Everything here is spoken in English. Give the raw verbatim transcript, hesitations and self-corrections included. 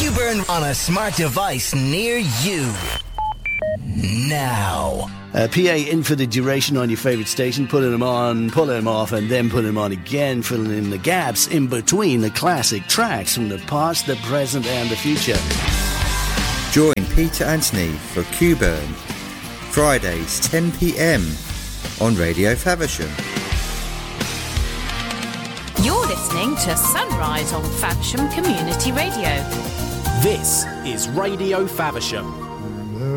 Q-Burn on a smart device near you. Now. Uh, P A in for the duration on your favourite station, putting them on, pulling them off, and then putting them on again, filling in the gaps in between the classic tracks from the past, the present, and the future. Join Peter Anthony for Q-Burn, Fridays ten p.m. on Radio Faversham. You're listening to Sunrise on Faversham Community Radio. This is Radio Faversham.